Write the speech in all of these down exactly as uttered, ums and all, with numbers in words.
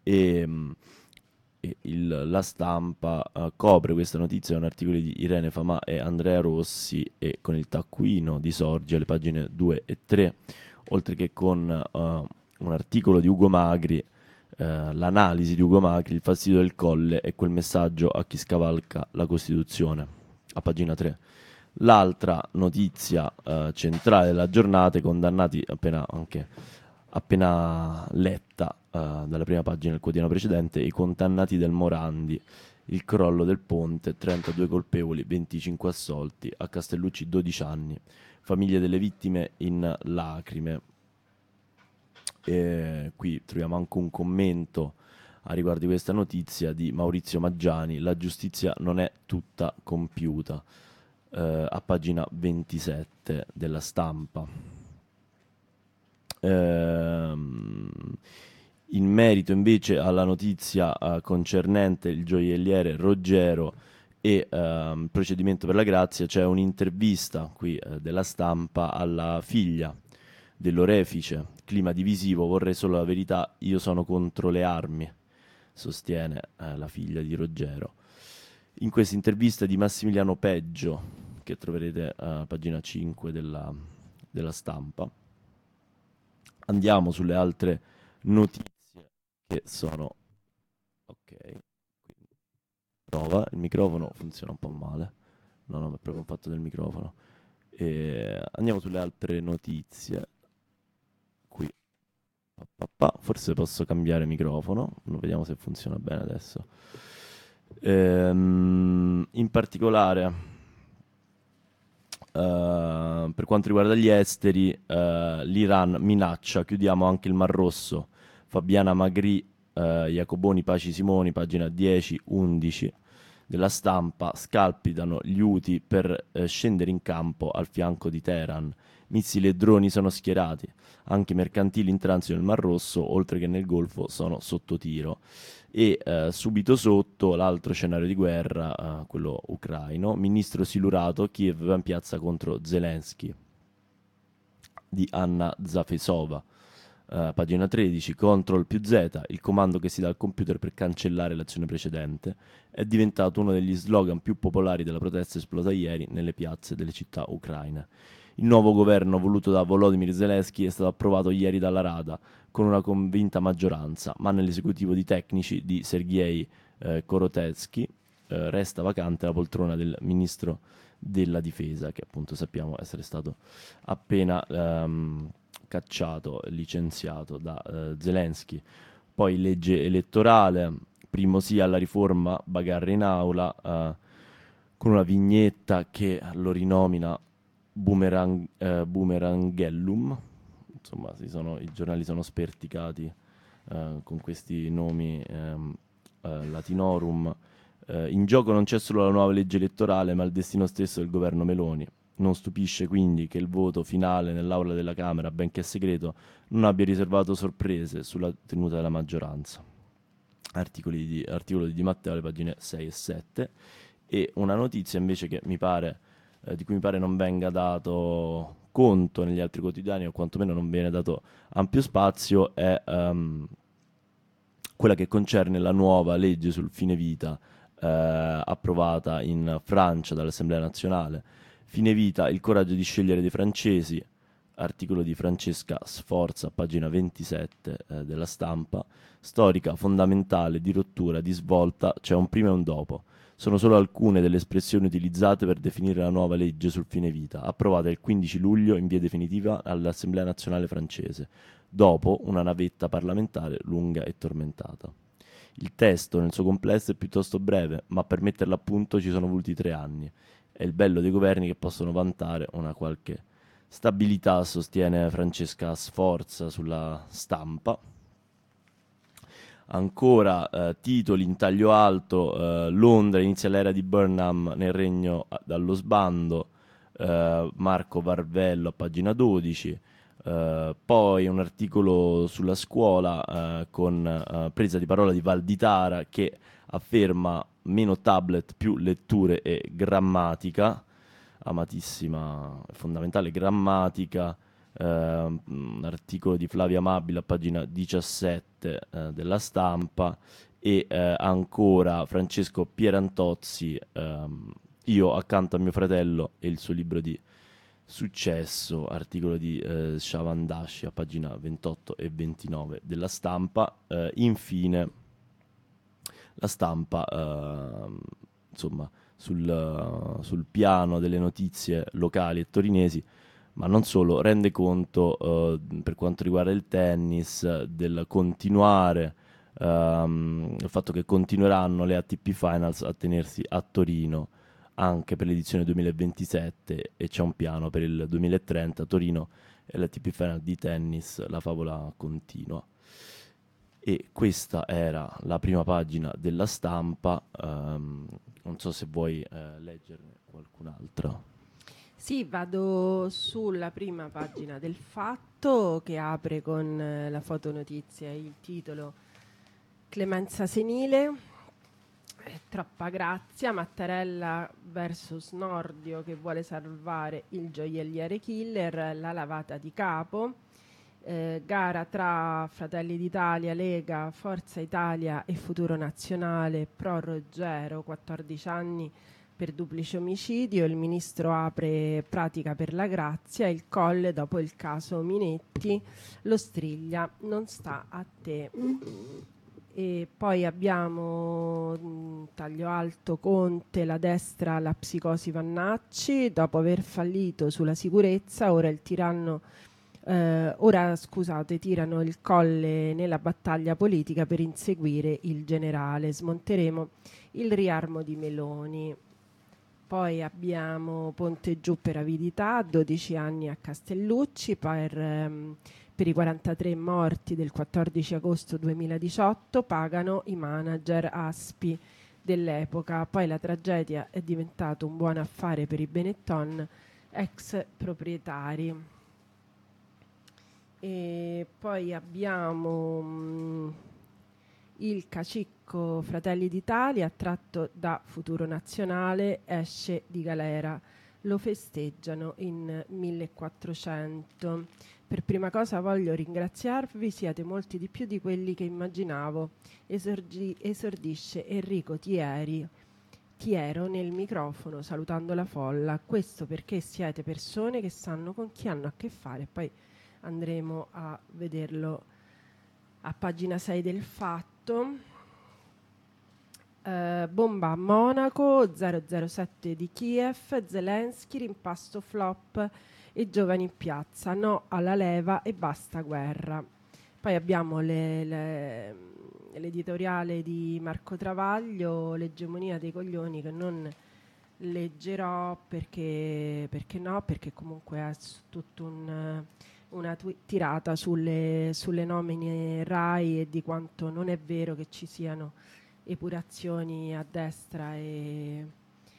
E, mh, e il- la stampa eh, copre questa notizia con articoli di Irene Famà e Andrea Rossi e con il taccuino di Sorge alle pagine due e tre, oltre che con eh, un articolo di Ugo Magri, eh, l'analisi di Ugo Magri, il fastidio del colle e quel messaggio a chi scavalca la Costituzione, a pagina tre. L'altra notizia eh, centrale della giornata, i condannati appena, anche, appena letta eh, dalla prima pagina del quotidiano precedente, i condannati del Morandi, il crollo del ponte, trentadue colpevoli, venticinque assolti, a Castellucci dodici anni, famiglie delle vittime in lacrime. E qui troviamo anche un commento a riguardo di questa notizia di Maurizio Maggiani: la giustizia non è tutta compiuta, eh, a pagina ventisette della stampa. Ehm, in merito invece alla notizia eh, concernente il gioielliere Ruggero e ehm, il procedimento per la grazia, c'è un'intervista qui eh, della stampa alla figlia dell'orefice: clima divisivo, vorrei solo la verità, io sono contro le armi, sostiene eh, la figlia di Ruggero. In questa intervista di Massimiliano Peggio, che troverete a pagina cinque della, della stampa, andiamo sulle altre notizie che sono... Ok, quindi prova, il microfono funziona un po' male. No, no, è proprio un fatto del microfono. E andiamo sulle altre notizie. Qui, pa, pa, pa. Forse posso cambiare microfono. Vediamo se funziona bene adesso. Ehm, in particolare, eh, per quanto riguarda gli esteri, eh, l'Iran minaccia, chiudiamo anche il Mar Rosso. Fabiana Magri, eh, Jacoboni, Paci Simoni, pagina dieci undici della stampa, scalpitano gli Houthi per eh, scendere in campo al fianco di Teheran. Missili e droni sono schierati. Anche i mercantili in transito nel Mar Rosso, oltre che nel Golfo, sono sotto tiro. E eh, subito sotto l'altro scenario di guerra, eh, quello ucraino: ministro silurato, Kiev va in piazza contro Zelensky, di Anna Zafesova. Uh, pagina tredici, Control più Z, il comando che si dà al computer per cancellare l'azione precedente, è diventato uno degli slogan più popolari della protesta esplosa ieri nelle piazze delle città ucraine. Il nuovo governo voluto da Volodymyr Zelensky è stato approvato ieri dalla Rada con una convinta maggioranza, ma nell'esecutivo di tecnici di Sergei eh, Korotetsky eh, resta vacante la poltrona del ministro della difesa, che appunto sappiamo essere stato appena ehm, cacciato, licenziato da eh, Zelensky. Poi legge elettorale, primo sì alla riforma, bagarre in aula, eh, con una vignetta che lo rinomina Boomerang, eh, Boomerangellum. Insomma, si sono, i giornali sono sperticati eh, con questi nomi ehm, eh, latinorum. Eh, in gioco non c'è solo la nuova legge elettorale, ma il destino stesso del governo Meloni. Non stupisce quindi che il voto finale nell'aula della Camera, benché segreto, non abbia riservato sorprese sulla tenuta della maggioranza. Articoli di, articolo di Di Matteo alle pagine sei e sette. E una notizia invece che mi pare, eh, di cui mi pare non venga dato conto negli altri quotidiani, o quantomeno non viene dato ampio spazio, è ehm, quella che concerne la nuova legge sul fine vita eh, approvata in Francia dall'Assemblea nazionale. Fine vita, il coraggio di scegliere dei francesi, articolo di Francesca Sforza, pagina ventisette eh, della stampa, storica, fondamentale, di rottura, di svolta, c'è un prima e un dopo. Sono solo alcune delle espressioni utilizzate per definire la nuova legge sul fine vita, approvata il quindici luglio in via definitiva all'Assemblea nazionale francese, dopo una navetta parlamentare lunga e tormentata. Il testo nel suo complesso è piuttosto breve, ma per metterlo a punto ci sono voluti tre anni. È il bello dei governi che possono vantare una qualche stabilità, sostiene Francesca Sforza sulla stampa. Ancora eh, titoli in taglio alto: eh, Londra inizia l'era di Burnham nel regno dallo sbando, eh, Marco Varvello a pagina dodici. Eh, poi un articolo sulla scuola eh, con eh, presa di parola di Valditara, che afferma meno tablet, più letture e grammatica, amatissima, fondamentale grammatica. eh, un articolo di Flavia Amabile a pagina diciassette eh, della Stampa, e eh, ancora Francesco Pierantozzi, ehm, Io accanto a mio fratello, e il suo libro di successo, articolo di eh, Shavan Dashi a pagina ventotto e ventinove della Stampa. Eh, infine la Stampa, ehm, insomma, sul, sul piano delle notizie locali e torinesi, ma non solo, rende conto eh, per quanto riguarda il tennis del continuare, ehm, il fatto che continueranno le A T P Finals a tenersi a Torino anche per l'edizione duemilaventisette, e c'è un piano per il duemilatrenta. Torino e l'A T P Final di tennis, la favola continua. E questa era la prima pagina della Stampa. ehm, non so se vuoi eh, leggerne qualcun'altra. Sì, vado sulla prima pagina del Fatto, che apre con eh, la fotonotizia e il titolo Clemenza senile, eh, troppa grazia, Mattarella versus Nordio che vuole salvare il gioielliere killer, la lavata di capo, eh, gara tra Fratelli d'Italia, Lega, Forza Italia e Futuro Nazionale, pro Roggero, quattordici anni per duplice omicidio, il ministro apre pratica per la grazia, il Colle dopo il caso Minetti, lo Striglia non sta a te. E poi abbiamo mh, taglio alto Conte, la destra, la psicosi Vannacci, dopo aver fallito sulla sicurezza, ora il tiranno eh, ora scusate, tirano il Colle nella battaglia politica per inseguire il generale. Smonteremo il riarmo di Meloni. Poi abbiamo Ponte giù per avidità, dodici anni a Castellucci per, ehm, per i quarantatré morti del quattordici agosto duemiladiciotto, pagano i manager Aspi dell'epoca. Poi la tragedia è diventata un buon affare per i Benetton, ex proprietari. E poi abbiamo mh, il Cacicco Fratelli d'Italia, tratto da Futuro Nazionale, esce di galera, lo festeggiano in millequattrocento. Per prima cosa voglio ringraziarvi, siete molti di più di quelli che immaginavo. Esorgi- esordisce Enrico Thieri, Thiero nel microfono salutando la folla. Questo perché siete persone che sanno con chi hanno a che fare. Poi andremo a vederlo a pagina sei del Fatto. Uh, bomba a Monaco, zero zero sette di Kiev, Zelensky, rimpasto flop e giovani in piazza, no alla leva e basta guerra. Poi abbiamo le, le, l'editoriale di Marco Travaglio, l'egemonia dei coglioni, che non leggerò perché, perché no, perché comunque è tutto un... una twi- tirata sulle, sulle nomine RAI e di quanto non è vero che ci siano epurazioni a destra e,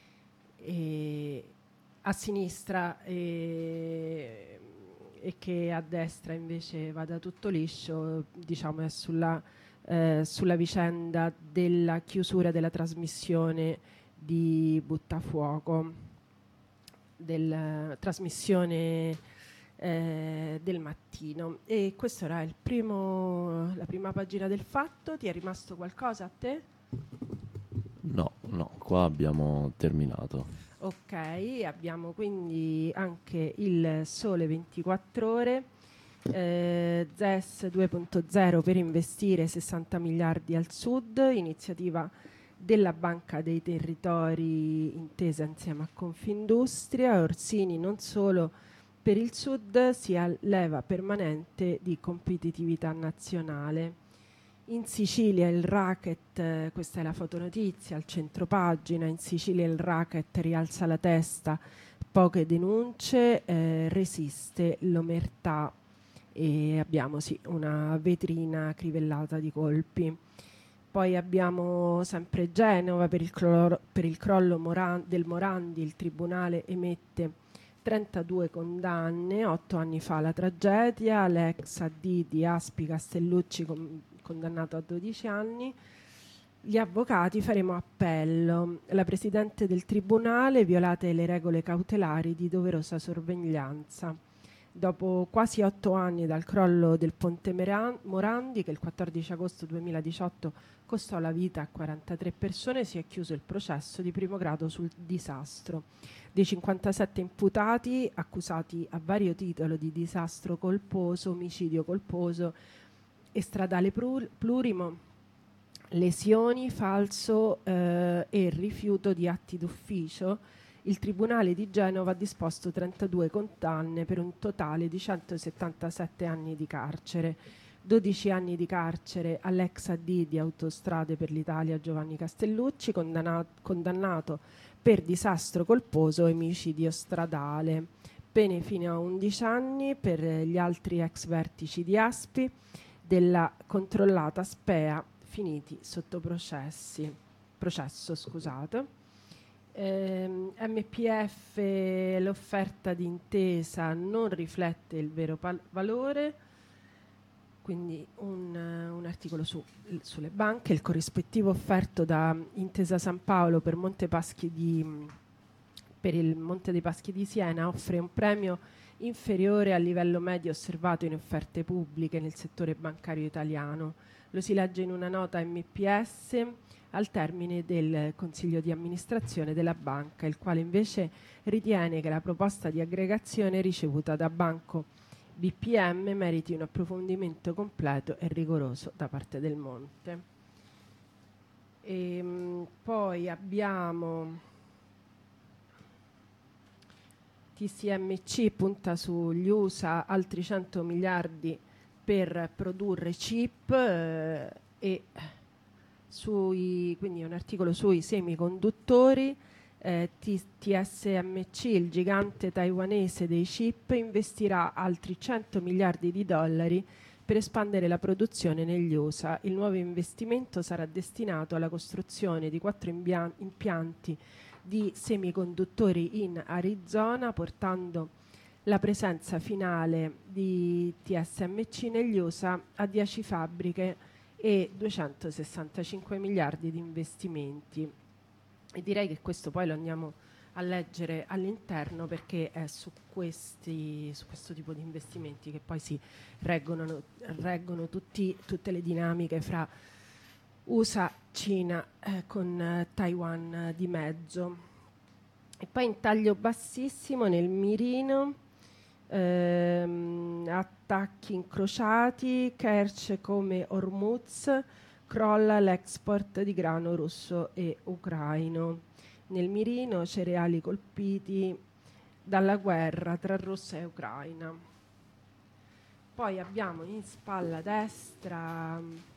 e a sinistra e, e che a destra invece vada tutto liscio. Diciamo è sulla, eh, sulla vicenda della chiusura della trasmissione di Buttafuoco, della trasmissione Eh, del mattino. E questo era il primo, la prima pagina del Fatto. Ti è rimasto qualcosa a te? No, no, qua abbiamo terminato. Ok, abbiamo quindi anche il Sole ventiquattro Ore, eh, Z E S due punto zero per investire sessanta miliardi al sud, iniziativa della Banca dei Territori intesa insieme a Confindustria. Orsini non solo per il Sud sia leva permanente di competitività nazionale. In Sicilia il racket, eh, questa è la fotonotizia, al centro pagina, in Sicilia il racket rialza la testa, poche denunce, eh, resiste l'omertà, e abbiamo sì una vetrina crivellata di colpi. Poi abbiamo sempre Genova, per il, cloro, per il crollo Moran, del Morandi il tribunale emette trentadue condanne, otto anni fa la tragedia, l'ex A D di Aspi Castellucci con, condannato a dodici anni, gli avvocati faremo appello, la Presidente del Tribunale, violate le regole cautelari di doverosa sorveglianza, Dopo quasi otto anni dal crollo del ponte Meran- Morandi, che il quattordici agosto duemiladiciotto costò la vita a quarantatré persone, si è chiuso il processo di primo grado sul disastro. Dei cinquantasette imputati, accusati a vario titolo di disastro colposo, omicidio colposo e stradale plur- plurimo, lesioni, falso eh, e rifiuto di atti d'ufficio, il Tribunale di Genova ha disposto trentadue condanne per un totale di centosettantasette anni di carcere. dodici anni di carcere all'ex A D di Autostrade per l'Italia Giovanni Castellucci, condannato, condannato per disastro colposo e omicidio stradale. Pene fino a undici anni per gli altri ex vertici di Aspi della controllata Spea finiti sotto processi, processo. Scusate. Ehm, M P F, l'offerta di intesa non riflette il vero pal- valore, quindi un, un articolo su, sulle banche. Il corrispettivo offerto da Intesa San Paolo per, Monte Paschi di, per il Monte dei Paschi di Siena offre un premio inferiore al livello medio osservato in offerte pubbliche nel settore bancario italiano. Lo si legge in una nota M P S al termine del consiglio di amministrazione della banca, il quale invece ritiene che la proposta di aggregazione ricevuta da Banco B P M meriti un approfondimento completo e rigoroso da parte del Monte. E, mh, poi abbiamo T S M C, punta sugli U S A altri cento miliardi per produrre chip eh, e sui, quindi un articolo sui semiconduttori. eh, T- TSMC, il gigante taiwanese dei chip, investirà altri cento miliardi di dollari per espandere la produzione negli U S A. Il nuovo investimento sarà destinato alla costruzione di quattro imbia- impianti di semiconduttori in Arizona, portando la presenza finale di T S M C negli U S A a dieci fabbriche e duecentosessantacinque miliardi di investimenti. E direi che questo poi lo andiamo a leggere all'interno, perché è su, questi, su questo tipo di investimenti che poi si reggono, reggono tutti, tutte le dinamiche fra U S A, Cina eh, con eh, Taiwan eh, di mezzo. E poi in taglio bassissimo nel mirino ehm, attacchi incrociati, Kerch come Hormuz, crolla l'export di grano russo e ucraino. Nel mirino cereali colpiti dalla guerra tra Russia e Ucraina. Poi abbiamo in spalla destra